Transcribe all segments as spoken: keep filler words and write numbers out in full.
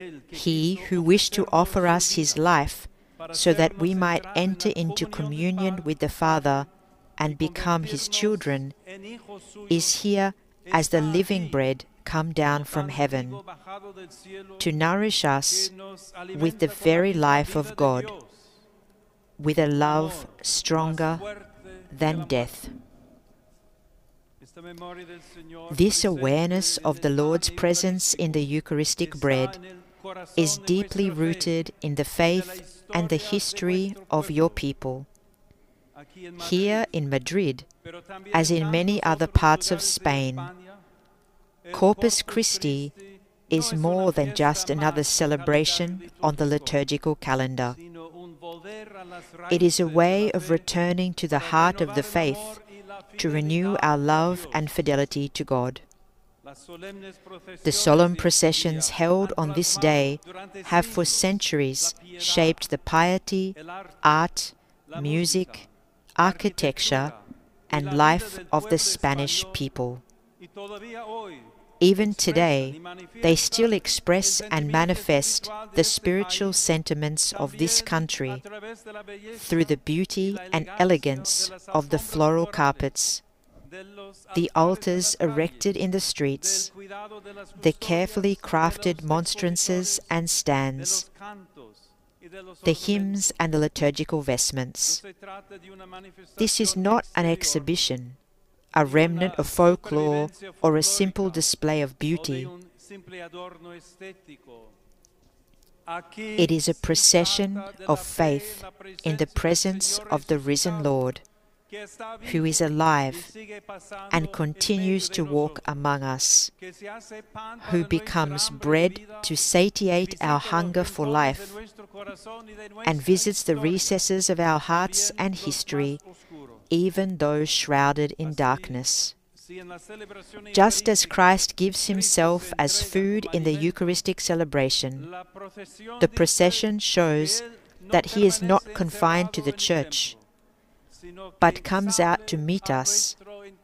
He who wished to offer us his life so that we might enter into communion with the Father and become his children, is here as the living bread come down from heaven to nourish us with the very life of God, with a love stronger than death. This awareness of the Lord's presence in the Eucharistic bread is deeply rooted in the faith and the history of your people. Here in Madrid, as in many other parts of Spain, Corpus Christi is more than just another celebration on the liturgical calendar. It is a way of returning to the heart of the faith to renew our love and fidelity to God. The solemn processions held on this day have for centuries shaped the piety, art, music, architecture, and life of the Spanish people. Even today, they still express and manifest the spiritual sentiments of this country through the beauty and elegance of the floral carpets, the altars erected in the streets, the carefully crafted monstrances and stands, the hymns and the liturgical vestments. This is not an exhibition, a remnant of folklore, or a simple display of beauty. It is a procession of faith in the presence of the risen Lord, who is alive and continues to walk among us, who becomes bread to satiate our hunger for life, and visits the recesses of our hearts and history, even those shrouded in darkness. Just as Christ gives himself as food in the Eucharistic celebration, the procession shows that he is not confined to the church, but comes out to meet us.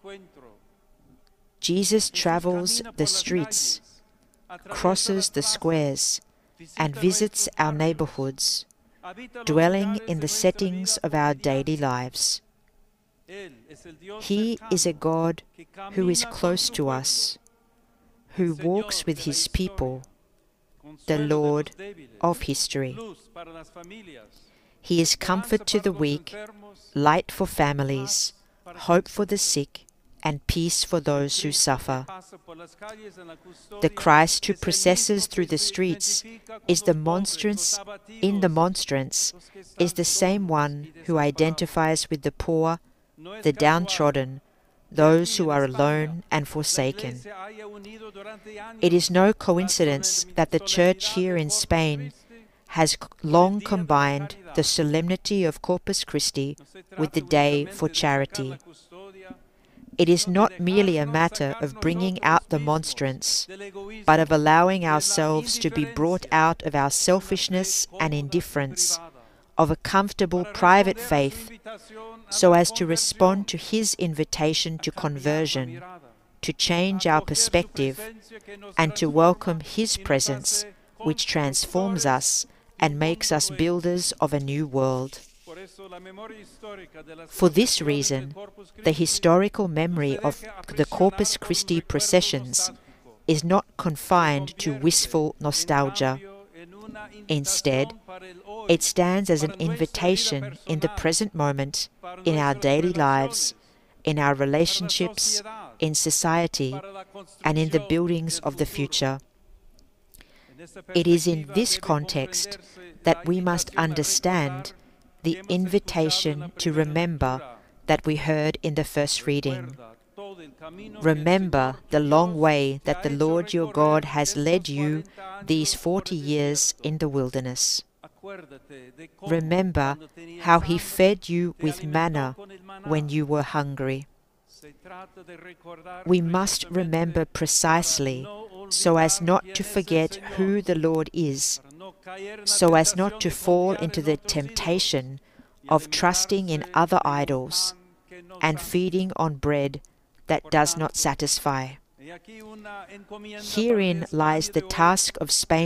Jesus travels the streets, crosses the squares, and visits our neighborhoods, dwelling in the settings of our daily lives. He is a God who is close to us, who walks with his people, the Lord of history. He is comfort to the weak, light for families, hope for the sick, and peace for those who suffer. The Christ who processes through the streets is the monstrance, in the monstrance, is the same one who identifies with the poor, the downtrodden, those who are alone and forsaken. It is no coincidence that the Church here in Spain has long combined the solemnity of Corpus Christi with the day for charity. It is not merely a matter of bringing out the monstrance, but of allowing ourselves to be brought out of our selfishness and indifference, of a comfortable private faith, so as to respond to his invitation to conversion, to change our perspective, and to welcome his presence, which transforms us and makes us builders of a new world. For this reason, the historical memory of the Corpus Christi processions is not confined to wistful nostalgia. Instead, it stands as an invitation in the present moment, in our daily lives, in our relationships, in society, and in the buildings of the future. It is in this context that we must understand the invitation to remember that we heard in the first reading. Remember the long way that the Lord your God has led you these forty years in the wilderness. Remember how he fed you with manna when you were hungry. We must remember precisely so as not to forget who the Lord is, so as not to fall into the temptation of trusting in other idols and feeding on bread that does not satisfy. Herein lies the task of Spain